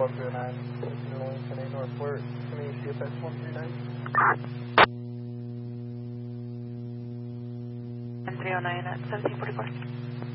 109, Lincoln Northward, Community CFS 139. 309 at 1744.